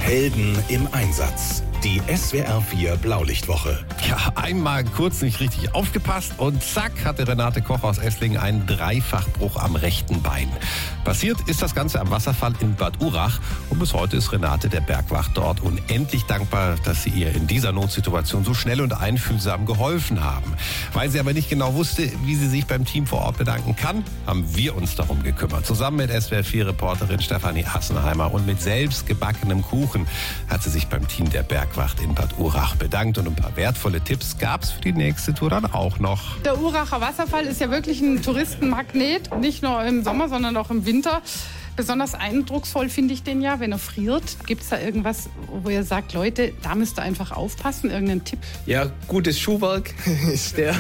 Helden im Einsatz. Die SWR 4 Blaulichtwoche. Ja, einmal kurz nicht richtig aufgepasst und zack hatte Renate Koch aus Esslingen einen Dreifachbruch am rechten Bein. Passiert ist das Ganze am Wasserfall in Bad Urach und bis heute ist Renate der Bergwacht dort unendlich dankbar, dass sie ihr in dieser Notsituation so schnell und einfühlsam geholfen haben. Weil sie aber nicht genau wusste, wie sie sich beim Team vor Ort bedanken kann, haben wir uns darum gekümmert. Zusammen mit SWR 4-Reporterin Stefanie Assenheimer und mit selbstgebackenem Kuchen hat sie sich beim Team der Bergwacht in Bad Urach bedankt und ein paar wertvolle Tipps gab es für die nächste Tour dann auch noch. Der Uracher Wasserfall ist ja wirklich ein Touristenmagnet, nicht nur im Sommer, sondern auch im Winter. Besonders eindrucksvoll finde ich den ja, wenn er friert. Gibt es da irgendwas, wo ihr sagt, Leute, da müsst ihr einfach aufpassen, irgendeinen Tipp? Ja, gutes Schuhwerk ist der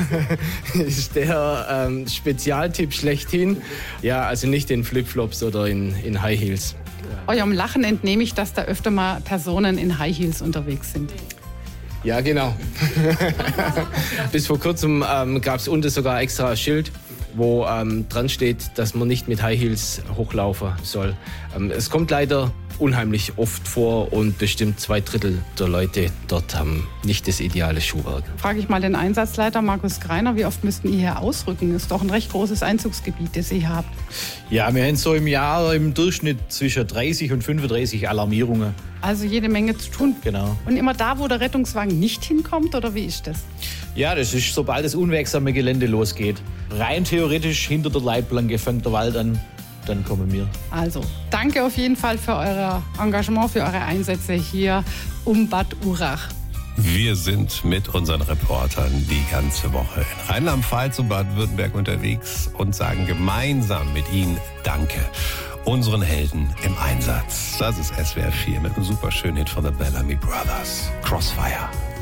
Spezialtipp schlechthin. Ja, also nicht in Flipflops oder in High Heels. Eurem Lachen entnehme ich, dass da öfter mal Personen in High Heels unterwegs sind. Ja, genau. Bis vor kurzem gab es unten sogar extra ein Schild, wo dran steht, dass man nicht mit High Heels hochlaufen soll. Es kommt leider unheimlich oft vor und bestimmt 2/3 der Leute dort haben nicht das ideale Schuhwerk. Frage ich mal den Einsatzleiter Markus Greiner, wie oft müssten ihr hier ausrücken? Ist doch ein recht großes Einzugsgebiet, das ihr habt. Ja, wir haben so im Jahr im Durchschnitt zwischen 30 und 35 Alarmierungen. Also jede Menge zu tun. Genau. Und immer da, wo der Rettungswagen nicht hinkommt, oder wie ist das? Ja, das ist, sobald das unwegsame Gelände losgeht. Rein theoretisch hinter der Leitplanke fängt der Wald an, dann kommen wir. Also, danke auf jeden Fall für euer Engagement, für eure Einsätze hier um Bad Urach. Wir sind mit unseren Reportern die ganze Woche in Rheinland-Pfalz und Baden-Württemberg unterwegs und sagen gemeinsam mit ihnen Danke. Unseren Helden im Einsatz. Das ist SWR 4 mit einem super schönen Hit von The Bellamy Brothers. Crossfire.